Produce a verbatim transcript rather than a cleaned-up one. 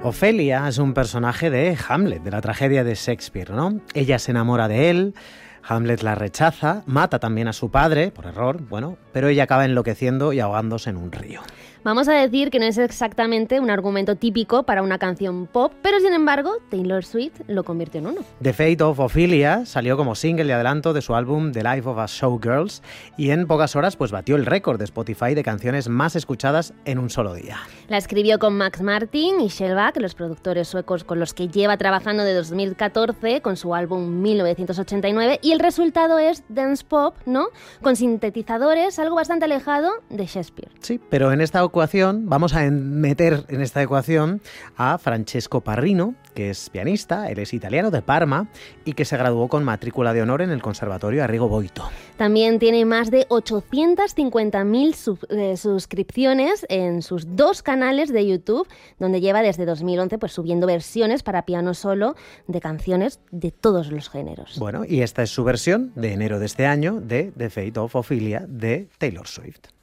Ofelia es un personaje de Hamlet, de la tragedia de Shakespeare, ¿no? Ella se enamora de él, Hamlet la rechaza, mata también a su padre, por error, bueno, pero ella acaba enloqueciendo y ahogándose en un río. Vamos a decir que no es exactamente un argumento típico para una canción pop, pero sin embargo, Taylor Swift lo convirtió en uno. The Fate of Ophelia salió como single de adelanto de su álbum The Life of a Showgirls y en pocas horas pues batió el récord de Spotify de canciones más escuchadas en un solo día. La escribió con Max Martin y Shellback, los productores suecos con los que lleva trabajando de dos mil catorce con su álbum mil novecientos ochenta y nueve, y el resultado es dance pop, ¿no? Con sintetizadores, algo bastante alejado de Shakespeare. Sí, pero en esta ecuación vamos a meter en esta ecuación a Francesco Parrino, que es pianista, él es italiano de Parma y que se graduó con matrícula de honor en el Conservatorio Arrigo Boito. También tiene más de ochocientas cincuenta mil sub, eh, suscripciones en sus dos canales de YouTube, donde lleva desde dos mil once pues, subiendo versiones para piano solo de canciones de todos los géneros. Bueno, y esta es su versión de enero de este año de The Fate of Ophelia de Taylor Swift.